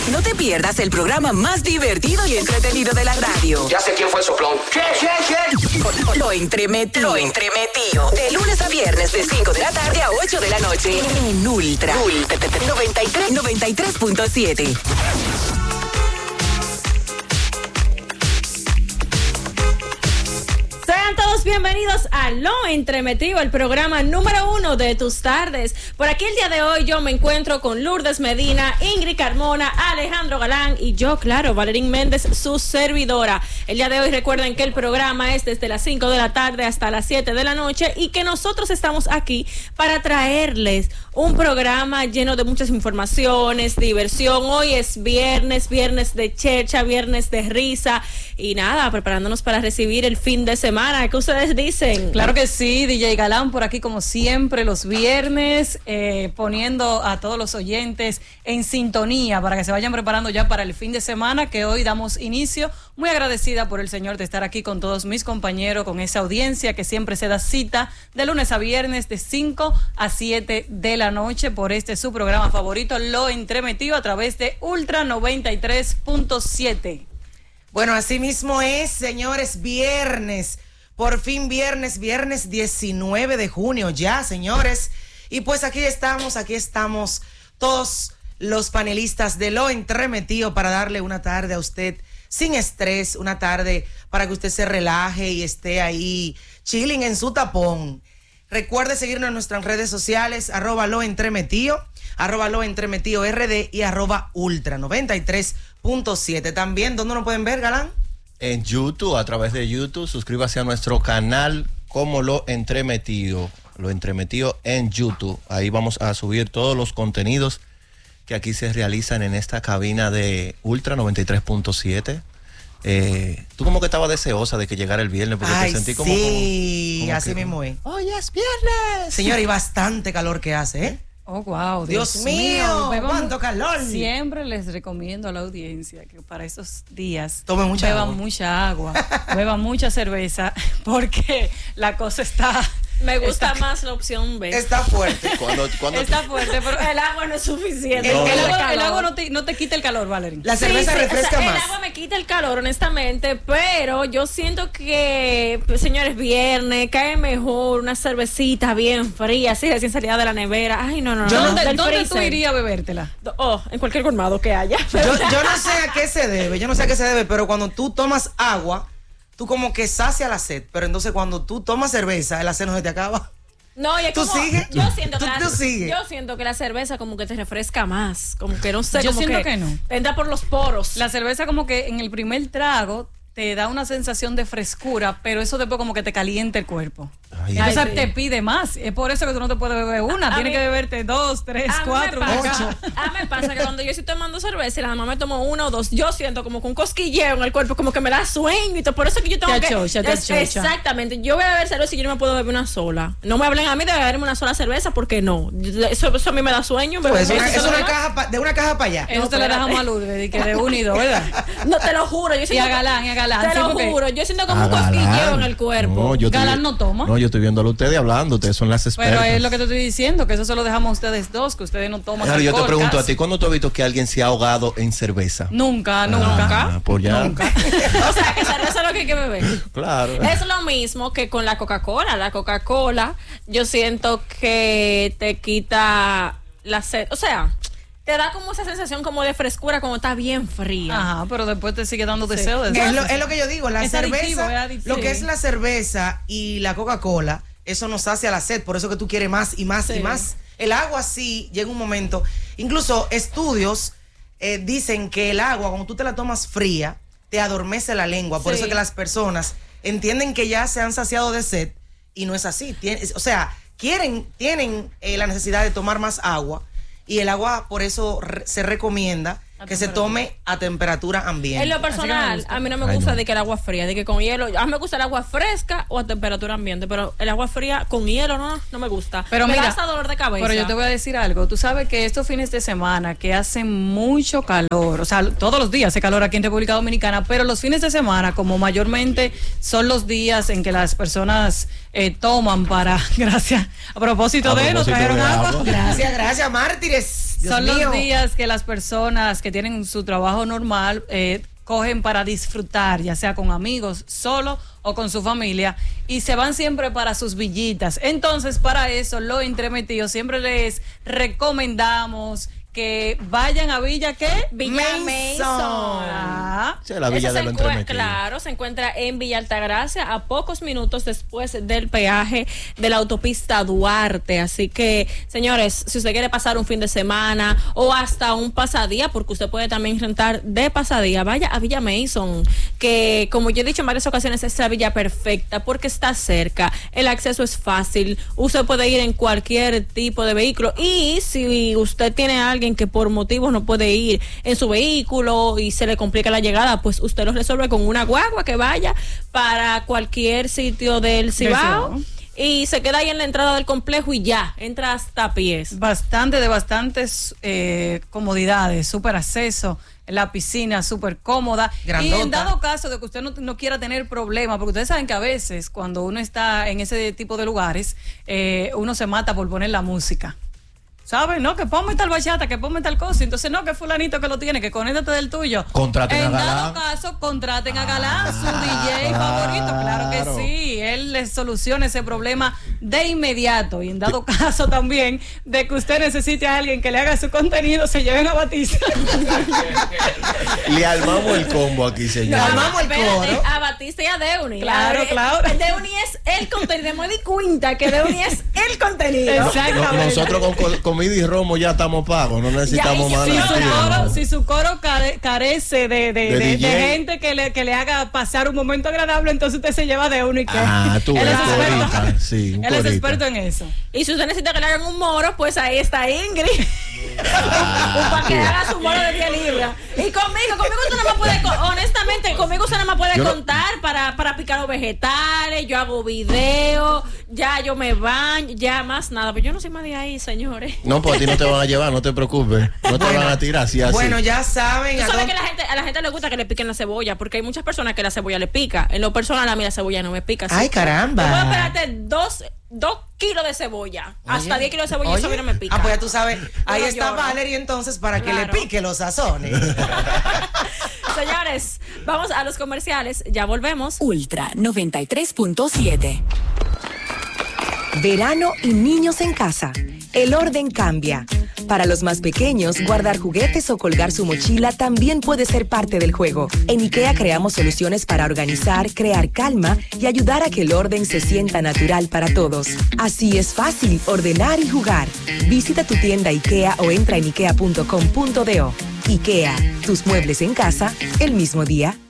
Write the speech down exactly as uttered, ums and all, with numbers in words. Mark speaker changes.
Speaker 1: No te pierdas el programa más divertido y entretenido de la radio.
Speaker 2: Ya sé quién fue el soplón. ¿Qué, qué, qué?
Speaker 1: Lo entremetido. Lo entremetido. De lunes a viernes de cinco de la tarde a ocho de la noche. En Ultra. Ultra noventa y tres, noventa y tres punto siete.
Speaker 3: Sean todos bienvenidos a Lo Entremetido, el programa número uno de tus tardes. Por aquí el día de hoy yo me encuentro con Lourdes Medina, Ingrid Carmona, Alejandro Galán y yo, claro, Valerín Méndez, su servidora. El día de hoy recuerden que el programa es desde las cinco de la tarde hasta las siete de la noche y que nosotros estamos aquí para traerles un programa lleno de muchas informaciones, diversión. Hoy es viernes, viernes de chercha, viernes de risa y nada, preparándonos para recibir el fin de semana. ¿Qué ustedes dicen?
Speaker 4: Claro que sí, D J Galán por aquí como siempre los viernes, eh, poniendo a todos los oyentes en sintonía para que se vayan preparando ya para el fin de semana que hoy damos inicio. Muy agradecida por el Señor de estar aquí con todos mis compañeros, con esa audiencia que siempre se da cita de lunes a viernes de cinco a siete de la noche por este su programa favorito, Lo Entremetido, a través de Ultra noventa y tres punto siete.
Speaker 5: Bueno, así mismo es, señores, viernes, por fin viernes, viernes diecinueve de junio ya, señores, y pues aquí estamos, aquí estamos todos los panelistas de Lo Entremetido para darle una tarde a usted sin estrés, una tarde para que usted se relaje y esté ahí chilling en su tapón. Recuerde seguirnos en nuestras redes sociales, arroba Lo Entremetido, arroba Lo Entremetido R D y arroba Ultra noventa y tres punto siete. También, ¿dónde nos pueden ver, Galán?
Speaker 6: En YouTube, a través de YouTube, suscríbase a nuestro canal como Lo Entremetido, Lo Entremetido en YouTube. Ahí vamos a subir todos los contenidos que aquí se realizan en esta cabina de Ultra noventa y tres punto siete. Eh, tú como que estabas deseosa de que llegara el viernes porque
Speaker 5: Ay,
Speaker 6: te sentí como...
Speaker 5: sí,
Speaker 6: como, como
Speaker 5: así
Speaker 6: que,
Speaker 5: mismo es.
Speaker 6: ¡Hoy es viernes!
Speaker 5: Señor, y bastante calor que hace, ¿eh?
Speaker 4: Oh, wow,
Speaker 5: Dios, Dios mío, mío cuánto calor.
Speaker 4: Siempre les recomiendo a la audiencia que para estos días
Speaker 5: tomen mucha
Speaker 4: beban
Speaker 5: agua.
Speaker 4: mucha agua, beban mucha cerveza, porque la cosa está...
Speaker 3: Me gusta
Speaker 4: está,
Speaker 3: más la opción B.
Speaker 5: Está fuerte.
Speaker 6: Cuando, cuando
Speaker 4: está fuerte, pero
Speaker 3: el agua no es suficiente.
Speaker 4: No,
Speaker 3: el,
Speaker 4: el,
Speaker 3: el,
Speaker 4: agua, el agua no te, no te quita el calor, Valerie.
Speaker 5: La cerveza
Speaker 3: sí, sí,
Speaker 5: refresca
Speaker 3: o sea,
Speaker 5: más.
Speaker 3: El agua me quita el calor, honestamente, pero yo siento que, pues, señores, viernes, cae mejor una cervecita bien fría, así recién salida de la nevera. Ay, no, no,
Speaker 4: yo
Speaker 3: no.
Speaker 4: ¿Dónde,
Speaker 3: no
Speaker 4: ¿dónde tú irías a bebértela?
Speaker 3: Oh, en cualquier colmado que haya.
Speaker 5: Yo, yo no sé a qué se debe, yo no sé a qué se debe, pero cuando tú tomas agua, tú como que sacia la sed, pero entonces cuando tú tomas cerveza, la sed no se te acaba.
Speaker 3: No, y es
Speaker 5: ¿Tú
Speaker 3: como,
Speaker 5: sigues?
Speaker 3: Yo siento,
Speaker 5: ¿Tú,
Speaker 3: que la,
Speaker 5: tú sigues?
Speaker 3: yo siento que la cerveza como que te refresca más, como que no sé,
Speaker 4: yo
Speaker 3: como
Speaker 4: siento
Speaker 3: que,
Speaker 4: que no.
Speaker 3: te entra por los poros.
Speaker 4: La cerveza como que en el primer trago te da una sensación de frescura, pero eso después como que te calienta el cuerpo.
Speaker 6: Ay,
Speaker 4: Entonces
Speaker 3: ay, sí.
Speaker 4: te pide más. Es por eso que tú no te puedes beber una.
Speaker 3: A- a
Speaker 4: Tienes
Speaker 3: mí-
Speaker 4: que beberte dos, tres,
Speaker 3: A mí
Speaker 4: cuatro,
Speaker 3: me pasa,
Speaker 4: ocho.
Speaker 3: a mí me pasa que cuando yo estoy tomando cerveza y nada más me tomo una o dos, yo siento como que un cosquilleo en el cuerpo, como que me da sueño y todo. Por eso que yo tengo
Speaker 4: Te
Speaker 3: que...
Speaker 4: achocha, te
Speaker 3: es-
Speaker 4: achocha.
Speaker 3: Exactamente. Yo voy a beber cerveza y yo no me puedo beber una sola. No me hablen a mí de beberme una sola cerveza porque no. Eso, eso a mí me da sueño.
Speaker 5: Pues
Speaker 3: beberme
Speaker 5: una,
Speaker 3: eso
Speaker 5: es una
Speaker 3: nomás.
Speaker 5: caja pa, de una caja para allá.
Speaker 4: Eso
Speaker 3: No,
Speaker 4: te lo
Speaker 3: espérate.
Speaker 4: dejamos a Lourdes, de que de unido, ¿verdad?
Speaker 3: No, te lo juro. Yo
Speaker 4: Y
Speaker 3: siento
Speaker 4: a Galán, y a Galán.
Speaker 3: Te
Speaker 4: sí,
Speaker 3: lo
Speaker 4: porque
Speaker 3: juro. Yo siento como
Speaker 6: Ah,
Speaker 3: un cosquilleo
Speaker 6: Galán.
Speaker 3: en el cuerpo.
Speaker 6: No, yo estoy-
Speaker 4: Galán no toma.
Speaker 6: No, yo estoy viéndolo a ustedes hablando, ustedes son las expertas.
Speaker 4: Pero es lo que te estoy diciendo, que eso se lo dejamos a ustedes dos, que ustedes no toman
Speaker 6: Claro, yo te
Speaker 4: alcohol
Speaker 6: pregunto
Speaker 4: casi.
Speaker 6: a ti, ¿cuándo tú has visto que alguien se ha ahogado en cerveza?
Speaker 4: Nunca, nunca.
Speaker 6: Ah, pues ya.
Speaker 4: Nunca.
Speaker 3: O sea, que cerveza es lo que hay que beber.
Speaker 6: Claro.
Speaker 3: Es lo mismo que con la Coca-Cola. La Coca-Cola, yo siento que te quita la sed. O sea, te da como esa sensación como de frescura cuando está bien fría.
Speaker 4: Ajá, pero después te sigue dando
Speaker 3: Sí.
Speaker 4: deseo de
Speaker 5: Es lo, es lo que yo digo, la
Speaker 4: Es adictivo,
Speaker 5: cerveza,
Speaker 4: es adictivo.
Speaker 5: lo que es la cerveza y la Coca-Cola, eso nos sacia la sed, por eso que tú quieres más y más
Speaker 3: Sí.
Speaker 5: y más. El agua sí llega un momento, incluso estudios eh, dicen que el agua, cuando tú te la tomas fría, te adormece la lengua, por
Speaker 3: Sí.
Speaker 5: eso que las personas entienden que ya se han saciado de sed y no es así. Tien- o sea, quieren, tienen eh, la necesidad de tomar más agua y el agua por eso re- se recomienda
Speaker 4: A
Speaker 5: que se
Speaker 4: temperatura.
Speaker 5: tome a temperatura ambiente.
Speaker 3: En lo
Speaker 4: Así que me
Speaker 3: personal,
Speaker 4: gusta.
Speaker 3: a mí no me
Speaker 6: Ay,
Speaker 3: gusta
Speaker 6: no.
Speaker 3: de que el agua fría, de que con hielo. A mí me gusta el agua fresca o a temperatura ambiente, pero el agua fría con hielo no, no me gusta.
Speaker 4: Pero
Speaker 3: me
Speaker 4: mira,
Speaker 3: da hasta dolor de cabeza.
Speaker 4: Pero yo te voy a decir algo. Tú sabes que estos fines de semana que hace mucho calor, o sea, todos los días hace calor aquí en República Dominicana, pero los fines de semana, como mayormente son los días en que las personas eh, toman para, gracias, a propósito
Speaker 6: A
Speaker 4: de, nos
Speaker 6: propósito
Speaker 4: trajeron
Speaker 6: de
Speaker 4: agua.
Speaker 6: agua.
Speaker 5: Gracias, gracias, mártires. Dios
Speaker 4: Son
Speaker 5: mío.
Speaker 4: los días que las personas que tienen su trabajo normal eh, cogen para disfrutar, ya sea con amigos, solo o con su familia, y se van siempre para sus villitas. Entonces, para eso, los entremetidos siempre les recomendamos que vayan a Villa, ¿qué?
Speaker 3: Villa Mason.
Speaker 4: Ah,
Speaker 6: Sí, la Villa
Speaker 3: Ese
Speaker 6: de
Speaker 3: se
Speaker 6: lo
Speaker 3: encue-
Speaker 6: entremetido.
Speaker 3: Claro, se encuentra en Villa Altagracia, a pocos minutos después del peaje de la autopista Duarte. Así que, señores, si usted quiere pasar un fin de semana o hasta un pasadía, porque usted puede también rentar de pasadía, vaya a Villa Mason, que como yo he dicho en varias ocasiones, es la villa perfecta porque está cerca, el acceso es fácil, usted puede ir en cualquier tipo de vehículo, y si usted tiene a alguien que por motivos no puede ir en su vehículo y se le complica la llegada, pues usted lo resuelve con una guagua que vaya para cualquier sitio del Cibao
Speaker 4: Cibao.
Speaker 3: y se queda ahí en la entrada del complejo y ya, entra hasta pies.
Speaker 4: bastante de bastantes eh, comodidades, súper acceso, la piscina súper cómoda.
Speaker 5: Grandota.
Speaker 4: Y en dado caso de que usted no, no quiera tener problemas, porque ustedes saben que a veces cuando uno está en ese tipo de lugares, eh, uno se mata por poner la música. ¿Sabes? No, que ponme tal bachata, que ponme tal cosa. Entonces, no, que fulanito que lo tiene, que conéctate del tuyo.
Speaker 6: Contraten a
Speaker 4: En
Speaker 6: Galán.
Speaker 4: dado caso, contraten a Galán, su D J
Speaker 6: claro.
Speaker 4: favorito. Claro que sí. Él les soluciona ese problema de inmediato. Y en dado caso también de que usted necesite a alguien que le haga su contenido, se lleven a Batista.
Speaker 6: Le armamos el combo aquí, señor.
Speaker 5: Le armamos el
Speaker 3: Espérate,
Speaker 5: coro.
Speaker 3: a Batista y a Deuni.
Speaker 4: Claro,
Speaker 3: A-
Speaker 4: claro.
Speaker 3: Deuni es el contenido. Me di cuenta que Deuni es el contenido.
Speaker 6: No,
Speaker 4: Exactamente.
Speaker 6: nosotros con, co- comida y romo ya estamos pagos, no necesitamos
Speaker 3: Ya, y
Speaker 6: más
Speaker 3: si
Speaker 4: Si
Speaker 6: nada.
Speaker 4: su
Speaker 3: Sí,
Speaker 4: coro, si su coro care- carece de, de,
Speaker 6: De
Speaker 4: de- de
Speaker 6: D J.
Speaker 4: gente que le, que le haga pasar un momento agradable, entonces usted se lleva de uno y que
Speaker 6: Ah, tú
Speaker 4: él
Speaker 6: ves,
Speaker 4: es experto,
Speaker 6: corita, sí, un
Speaker 4: él es
Speaker 6: corita.
Speaker 4: experto en eso.
Speaker 3: Y si usted necesita que le hagan un moro, pues ahí está Ingrid. Para que haga su moro de diez libras. Y conmigo, conmigo usted nada más puede, co- honestamente, conmigo usted nada más puede
Speaker 6: Yo no-
Speaker 3: contar para, para picar los vegetales, yo hago video, ya yo me baño, ya más nada. Pero yo no soy más de ahí, señores.
Speaker 6: No, pues a ti no te van a llevar, no te preocupes. No te van a tirar así así.
Speaker 5: Bueno, ya saben.
Speaker 3: Tú
Speaker 5: a
Speaker 3: sabes
Speaker 5: dónde-
Speaker 3: que la gente, a la gente le gusta que le piquen la cebolla, porque hay muchas personas que la cebolla le pica. En lo personal, a mí la cebolla no me pica.
Speaker 5: Ay,
Speaker 3: Tú
Speaker 5: caramba.
Speaker 3: puedes esperarte dos, dos kilos de cebolla, hasta diez kilos de cebolla, y eso a mí no me pica.
Speaker 5: Ah, pues ya tú sabes. Ahí
Speaker 3: no
Speaker 5: está
Speaker 3: lloro.
Speaker 5: Valerie entonces para que
Speaker 3: Claro.
Speaker 5: le pique los sazones.
Speaker 3: Señores, vamos a los comerciales, ya volvemos.
Speaker 1: Ultra noventa y tres punto siete. Verano y niños en casa. El orden cambia. Para los más pequeños, guardar juguetes o colgar su mochila también puede ser parte del juego. En IKEA creamos soluciones para organizar, crear calma y ayudar a que el orden se sienta natural para todos. Así es fácil ordenar y jugar. Visita tu tienda IKEA o entra en ikea punto com punto do. IKEA, tus muebles en casa el mismo día.